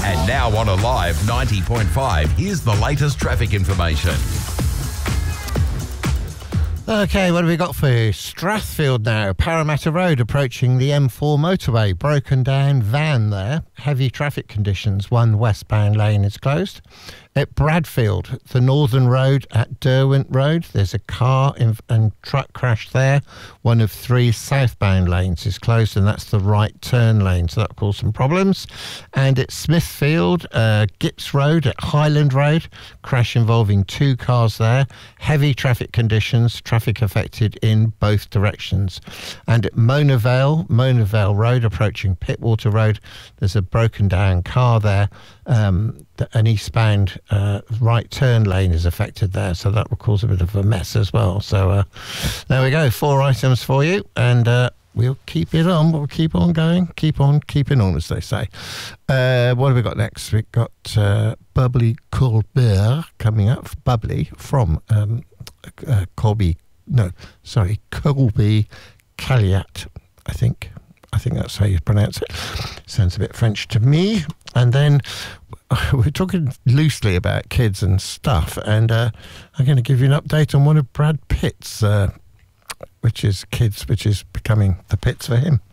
And now on Alive 90.5, here's the latest traffic information. Okay, what have we got for you? Strathfield now, Parramatta Road approaching the M4 motorway. Broken down van there. Heavy traffic conditions. One westbound lane is closed. At Bradfield, the Northern Road at Derwent Road, there's a car and truck crash there. One of 3 southbound lanes is closed, and that's the right turn lane, so that will cause some problems. And at Smithfield, Gips Road at Highland Road, crash involving 2 cars there. Heavy traffic conditions, traffic affected in both directions. And at Mona Vale Road approaching Pittwater Road, there's a broken down car there. An eastbound right turn lane is affected there, so that will cause a bit of a mess as well. So there we go, 4 items for you, and we'll keep it on. We'll keep on going, keep on keeping on, as they say. What have we got next? We've got Bubbly Colbert coming up. Bubbly from Colby Calliat, I think that's how you pronounce it. Sounds a bit French to me. And then we're talking loosely about kids and stuff, and I'm going to give you an update on one of Brad Pitt's, which is becoming the Pitts for him.